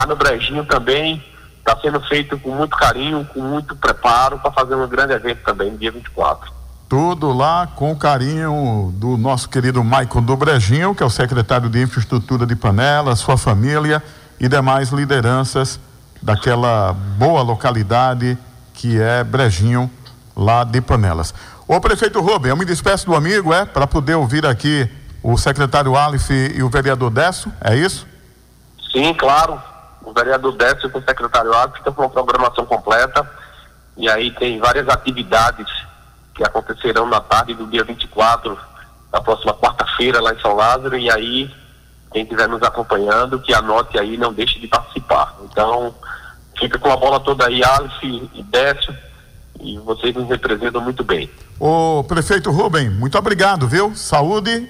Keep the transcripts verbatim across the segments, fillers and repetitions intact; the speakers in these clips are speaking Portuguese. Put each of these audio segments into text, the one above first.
no Brejinho também está sendo feito com muito carinho, com muito preparo para fazer um grande evento também no dia vinte e quatro. Tudo lá com o carinho do nosso querido Maicon do Brejinho, que é o secretário de Infraestrutura de Panelas, sua família e demais lideranças daquela boa localidade que é Brejinho, lá de Panelas. Ô prefeito Rubem, eu me despeço do amigo, é, para poder ouvir aqui o secretário Aleph e o vereador Décio, é isso? Sim, claro. O vereador Décio com o secretário Aleph fica com uma programação completa, e aí tem várias atividades que acontecerão na tarde do dia vinte e quatro, na próxima quarta-feira, lá em São Lázaro, e aí quem estiver nos acompanhando, que anote aí, não deixe de participar. Então, fica com a bola toda aí, Aleph e Décio, e vocês nos representam muito bem. Ô prefeito Rubem, muito obrigado, viu? Saúde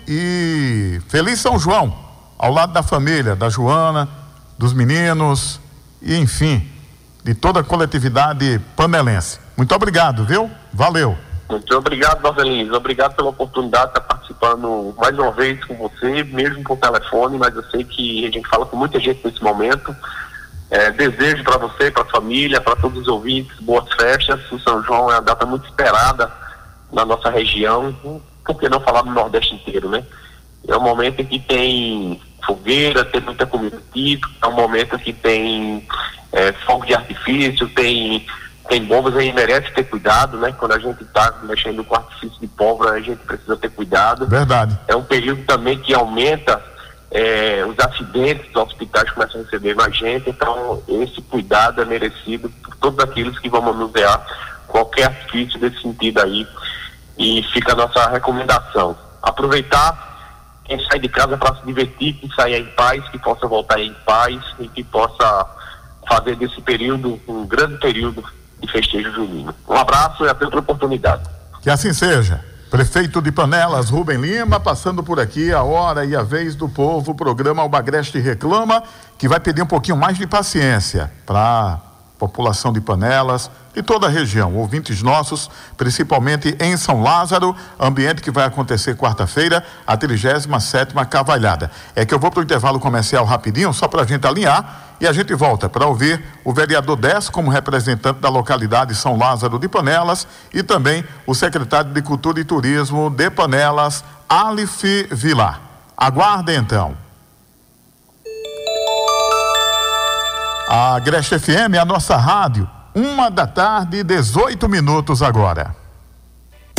e feliz São João, ao lado da família, da Joana, dos meninos, e enfim, de toda a coletividade panelense. Muito obrigado, viu? Valeu. Muito obrigado, Marcelino. Obrigado pela oportunidade de estar participando mais uma vez com você, mesmo por telefone, mas eu sei que a gente fala com muita gente nesse momento. É, desejo para você, para a família, para todos os ouvintes, boas festas. O São João é uma data muito esperada na nossa região, por que não falar do Nordeste inteiro, né? É um momento em que tem fogueira, tem muita comida típica, é um momento que tem é, fogo de artifício, tem, tem bombas, aí merece ter cuidado, né? Quando a gente está mexendo com artifício de pólvora, a gente precisa ter cuidado. Verdade. É um período também que aumenta É, os acidentes, os hospitais começam a receber mais gente, então esse cuidado é merecido por todos aqueles que vão manusear qualquer artifício desse sentido aí, e fica a nossa recomendação. Aproveitar, quem sai de casa para se divertir, que saia em paz, que possa voltar em paz e que possa fazer desse período um grande período de festejo junino. Um abraço e até outra oportunidade. Que assim seja. Prefeito de Panelas, Rubem Lima, passando por aqui a hora e a vez do povo, o programa Albagreste Reclama, que vai pedir um pouquinho mais de paciência para a população de Panelas, de toda a região, ouvintes nossos, principalmente em São Lázaro, ambiente que vai acontecer quarta-feira, a trigésima sétima Cavalhada. É que eu vou para o intervalo comercial rapidinho, só para a gente alinhar, e a gente volta para ouvir o vereador Décio como representante da localidade São Lázaro de Panelas e também o secretário de Cultura e Turismo de Panelas, Aleph Vilar. Aguardem então. A Agreste F M, a nossa rádio, uma da tarde, dezoito minutos agora.